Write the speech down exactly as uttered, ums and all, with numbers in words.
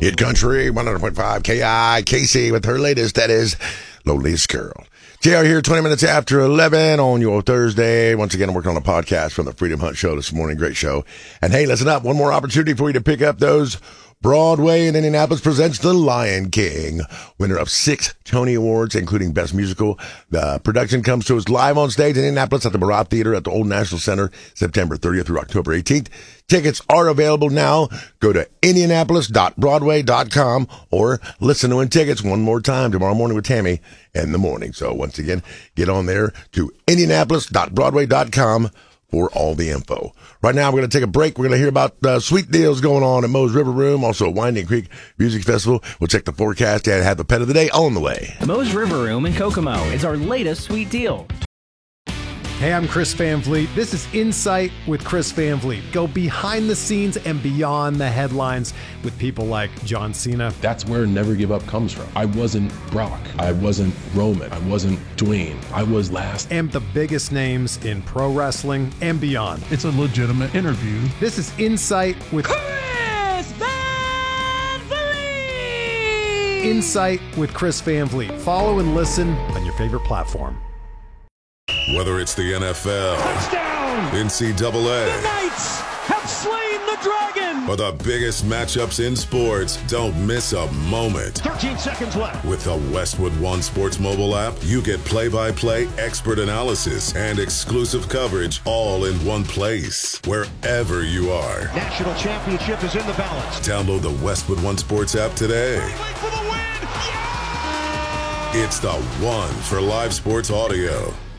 Hit Country, one hundred point five K I, Casey with her latest, that is Loneliest Girl. J R here, twenty minutes after eleven on your Thursday. Once again, I'm working on a podcast from the Freedom Hunt Show this morning. Great show. And hey, listen up. One more opportunity for you to pick up those. Broadway in Indianapolis presents The Lion King, winner of six Tony Awards, including Best Musical. The production comes to us live on stage in Indianapolis at the Murat Theater at the Old National Center, September thirtieth through October eighteenth. Tickets are available now. Go to indianapolis dot broadway dot com or listen to win tickets one more time tomorrow morning with Tammy in the morning. So once again, get on there to indianapolis dot broadway dot com for all the info. Right now, we're going to take a break. We're going to hear about uh, sweet deals going on at Moe's River Room, also Winding Creek Music Festival. We'll check the forecast and have the pet of the day on the way. Moe's River Room in Kokomo is our latest sweet deal. Hey, I'm Chris Van Vliet. This is Insight with Chris Van Vliet. Go behind the scenes and beyond the headlines with people like John Cena. That's where Never Give Up comes from. I wasn't Brock. I wasn't Roman. I wasn't Dwayne. I was last. And the biggest names in pro wrestling and beyond. It's a legitimate interview. This is Insight with Chris Van Vliet. Insight with Chris Van Vliet. Follow and listen on your favorite platform. Whether it's the N F L, Touchdown! N C double A, The Knights have slain the dragon! or the biggest matchups in sports, don't miss a moment. thirteen seconds left. With the Westwood One Sports mobile app, you get play-by-play expert analysis and exclusive coverage all in one place, wherever you are. National championship is in the balance. Download the Westwood One Sports app today. For the win! Yeah! It's the one for live sports audio.